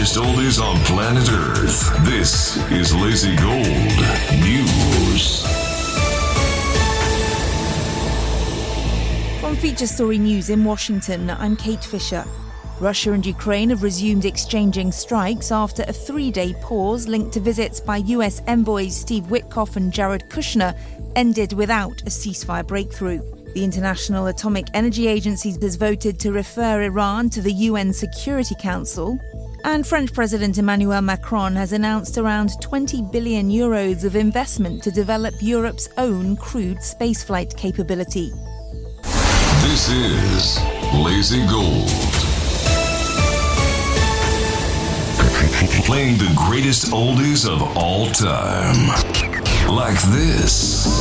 greatest oldies on planet Earth. This is Lazy Gold News. From Feature Story News in Washington, I'm Kate Fisher. Russia and Ukraine have resumed exchanging strikes after a 3-day pause linked to visits by US envoys Steve Witkoff and Jared Kushner ended without a ceasefire breakthrough. The International Atomic Energy Agency has voted to refer Iran to the UN Security Council. And French President Emmanuel Macron has announced around 20 billion euros of investment to develop Europe's own crewed spaceflight capability. This is Lazy Gold. Playing the greatest oldies of all time. Like this.